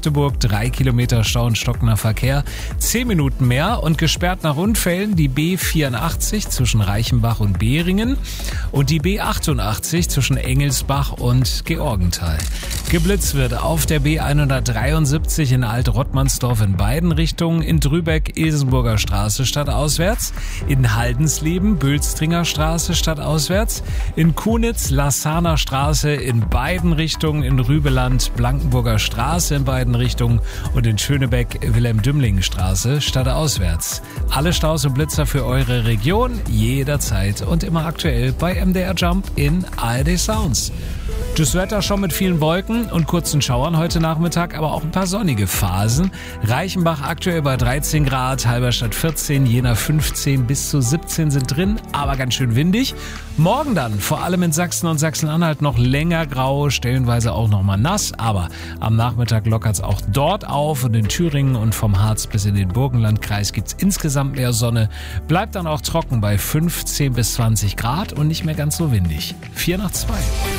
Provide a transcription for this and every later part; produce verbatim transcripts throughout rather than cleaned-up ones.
Magdeburg, drei Kilometer Stau und stockender Verkehr, zehn Minuten mehr und gesperrt nach Unfällen die B vierundachtzig zwischen Reichenbach und Behringen und die B achtundachtzig zwischen Engelsbach und Georgenthal. Geblitzt wird auf der B hundertdreiundsiebzig in Alt-Rottmannsdorf in beiden Richtungen, in Drübeck Ilsenburger Straße stadtauswärts, in Haldensleben Bülstringer Straße stadtauswärts, in Kunitz Lassaner Straße in beiden Richtungen, in Rübeland Blankenburger Straße in beiden Richtungen und in Schönebeck Wilhelm-Dümling Straße stadtauswärts. Alle Staus und Blitzer für eure Region jederzeit und immer aktuell bei M D R Jump in A R D Sounds. Das Wetter schon mit vielen Wolken und kurzen Schauern heute Nachmittag, aber auch ein paar sonnige Phasen. Reichenbach aktuell bei dreizehn Grad, Halberstadt vierzehn, Jena fünfzehn, bis zu siebzehn sind drin, aber ganz schön windig. Morgen dann, vor allem in Sachsen und Sachsen-Anhalt, noch länger grau, stellenweise auch noch mal nass, aber am Nachmittag lockert es auch dort auf und in Thüringen und vom Harz bis in den Burgenlandkreis gibt es insgesamt mehr Sonne. Bleibt dann auch trocken bei fünfzehn bis zwanzig Grad und nicht mehr ganz so windig. vier nach zwei.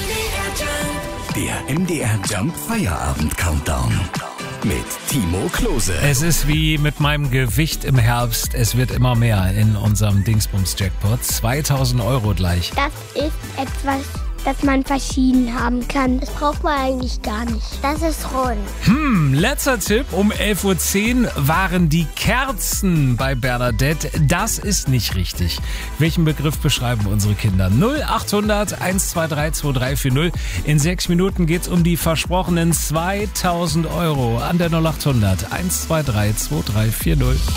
Der M D R Jump Feierabend Countdown mit Timo Klose. Es ist wie mit meinem Gewicht im Herbst. Es wird immer mehr in unserem Dingsbums-Jackpot. zweitausend Euro gleich. Das ist etwas, das man verschieden haben kann. Das braucht man eigentlich gar nicht. Das ist rund. Hm, letzter Tipp. Um elf Uhr zehn waren die Kerzen bei Bernadette. Das ist nicht richtig. Welchen Begriff beschreiben unsere Kinder? null achthundert eins zwei drei zwei drei vier null. In sechs Minuten geht's um die versprochenen zweitausend Euro an der null achthundert eins zwei drei zwei drei vier null.